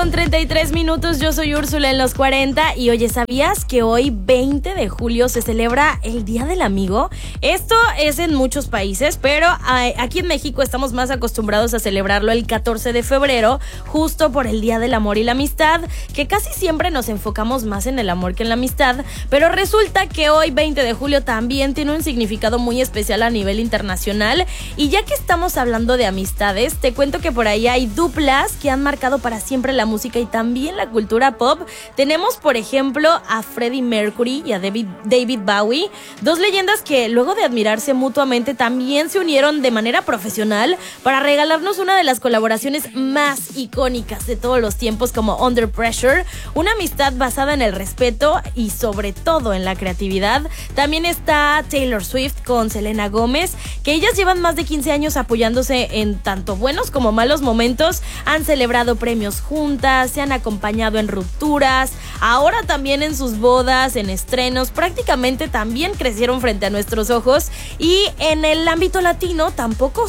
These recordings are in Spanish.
Con 33 minutos, yo soy Úrsula en los 40 y oye, ¿sabías que hoy 20 de julio se celebra el Día del Amigo? Esto es en muchos países, pero aquí en México estamos más acostumbrados a celebrarlo el 14 de febrero, justo por el Día del Amor y la Amistad, que casi siempre nos enfocamos más en el amor que en la amistad, pero resulta que hoy 20 de julio también tiene un significado muy especial a nivel internacional. Y ya que estamos hablando de amistades, te cuento que por ahí hay duplas que han marcado para siempre la música y también la cultura pop. Tenemos, por ejemplo, a Freddie Mercury y a David Bowie, dos leyendas que luego de admirarse mutuamente también se unieron de manera profesional para regalarnos una de las colaboraciones más icónicas de todos los tiempos, como Under Pressure, una amistad basada en el respeto y sobre todo en la creatividad. También está Taylor Swift con Selena Gómez, que ellas llevan más de 15 años apoyándose en tanto buenos como malos momentos, han celebrado premios juntas, se han acompañado en rupturas, ahora también en sus bodas, en estrenos, prácticamente también crecieron frente a nuestros ojos. Y en el ámbito latino tampoco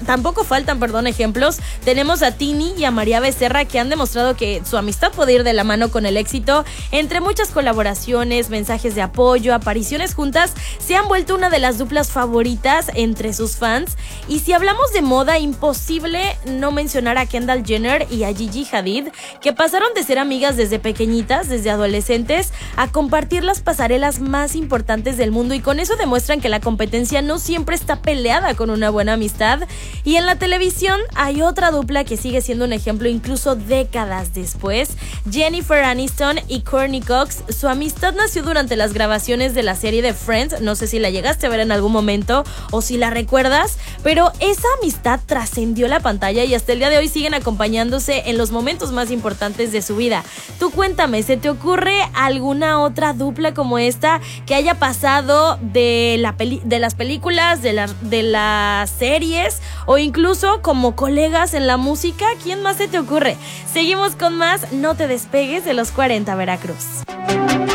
faltan ejemplos. Tenemos a Tini y a María Becerra, que han demostrado que su amistad puede ir de la mano con el éxito. Entre muchas colaboraciones, mensajes de apoyo, apariciones juntas, se han vuelto una de las duplas favoritas entre sus fans. Y si hablamos de moda, imposible no mencionar a Kendall Jenner y a Gigi Hadid, que pasaron de ser amigas desde pequeñitas, desde adolescentes, a compartir las pasarelas más importantes del mundo, y con eso demuestran que la competencia no siempre está peleada con una buena amistad. Y en la televisión hay otra dupla que sigue siendo un ejemplo incluso décadas después, Jennifer Aniston y Courtney Cox. Su amistad nació durante las grabaciones de la serie de Friends, no sé si la llegaste a ver en algún momento o si la recuerdas, pero esa amistad trascendió la pantalla y hasta el día de hoy siguen acompañándose en los momentos más importantes de su vida. Tú cuéntame, ¿se te ocurre alguna otra dupla como esta que haya pasado de las películas, de las series o incluso como colegas en la música? ¿Quién más se te ocurre? Seguimos con más, no te despegues de los 40 Veracruz.